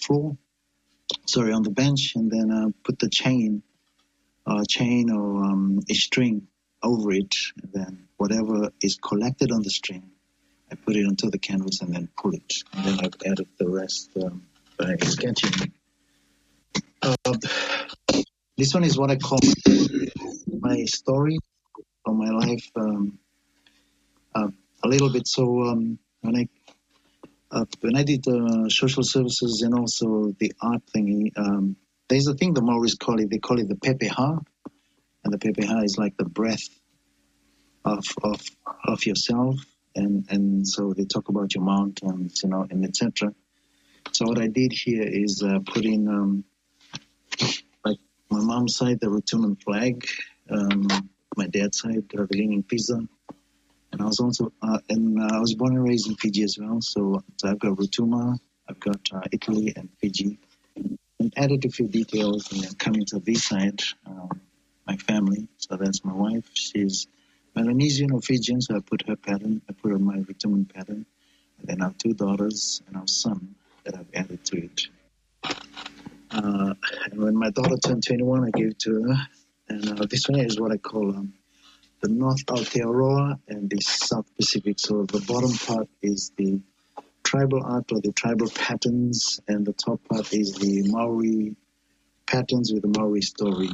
floor, on the bench, and then put the chain or a string over it, and then whatever is collected on the string, I put it onto the canvas and then pull it. And then I've added the rest by sketching. This one is what I call my story of my life, a little bit. So when I did social services and also the art thingy, there's a thing the Maoris call it. They call it the pepeha, and the pepeha is like the breath of yourself, and so they talk about your mountains, and etc. So what I did here is put in like my mom's side, the Rutuman flag, my dad's side, the Leaning Pisa, and I was also I was born and raised in Fiji as well. So I've got Rutuma, I've got Italy and Fiji, and added a few details, and then coming to this side, my family. So that's my wife. She's Melanesian or Fijian, so I put her pattern. I put on my Rutuman pattern, and then our 2 daughters and our son that I've added to it. And when my daughter turned 21, I gave it to her. And this one is what I call the North Aotearoa and the South Pacific. So the bottom part is the tribal art or the tribal patterns, and the top part is the Maori patterns with the Maori story.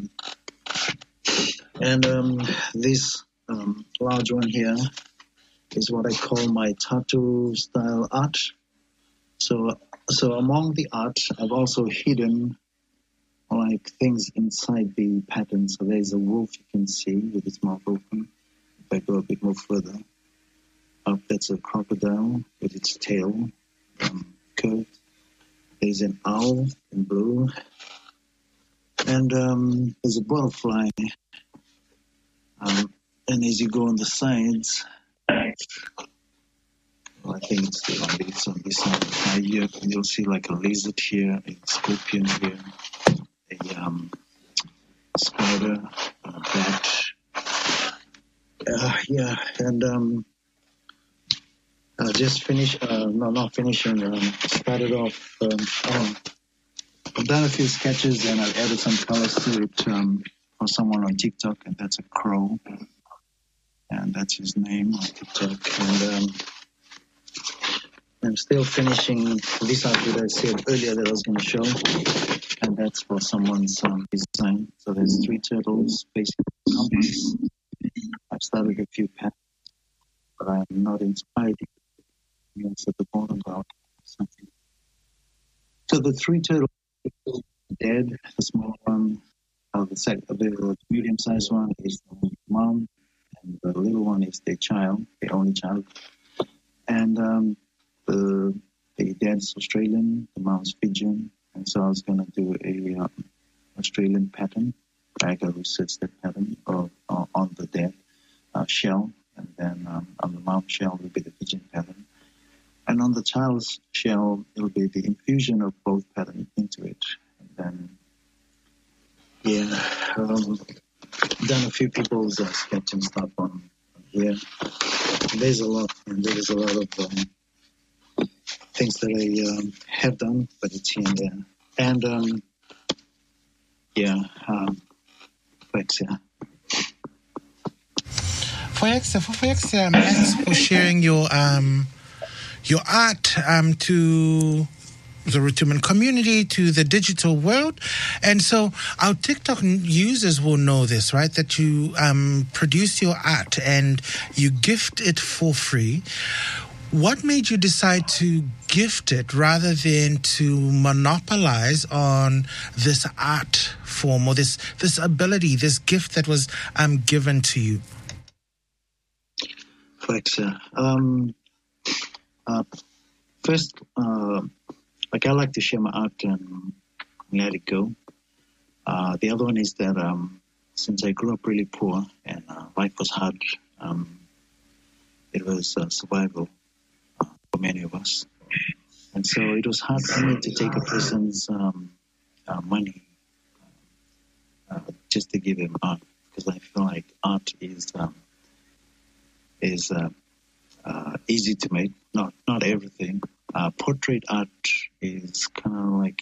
And this large one here is what I call my tattoo style art. So among the art, I've also hidden like things inside the pattern. So there's a wolf you can see with its mouth open. If I go a bit more further up, that's a crocodile with its tail curved. There's an owl in blue, and there's a butterfly. And as you go on the sides, I think it's on this side here. You'll see like a lizard here, a scorpion here, a spider, a bat. And just finished. Not finishing. Started off. I've done a few sketches and I've added some colors to it for someone on TikTok, and that's a crow, and that's his name on TikTok. And I'm still finishing this outfit I said earlier that I was going to show, and that's for someone's design. So there's 3 turtles facing the compass. I've started a few patterns, but I'm not inspired. It's at the bottom about something. So the 3 turtles are dead. The small one, the medium-sized one is the mom, and the little one is the child, the only child. And the dad's Australian, the mom's Fijian, and so I was going to do a Australian pattern. I got to research that pattern on the dad shell, and then on the mom's shell will be the Fijian pattern, and on the child's shell it'll be the infusion of both patterns into it. And then done a few people's sketching stuff on here. There's a lot, and there's a lot of things that I have done, but it's here and there. And thanks, yeah. Foyexia, thanks for sharing your art to the Rutuman community, to the digital world. And so our TikTok users will know this, right? That you produce your art and you gift it for free. What made you decide to gift it rather than to monopolize on this art form or this ability, this gift that was given to you? Thanks, first, I like to share my art and let it go. The other one is that since I grew up really poor and life was hard, it was survival for many of us. And so it was hard for me to take a person's money just to give him art, because I feel like art is easy to make. Not everything. Portrait art is kind of like